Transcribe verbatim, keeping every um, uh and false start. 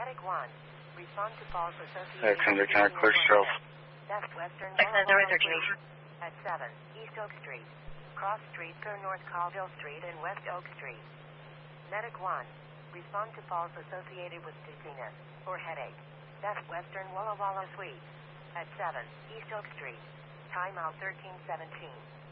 Medic one. Respond to falls associated Alexander with County Court Stroke. That's Western Alexander Walla Walla thirteen. Street at seven East Oak Street. Cross Street or North Colville Street and West Oak Street. Medic one. Respond to falls associated with dizziness or headache. That's Western Walla Walla Suite at seven East Oak Street. Time out thirteen seventeen.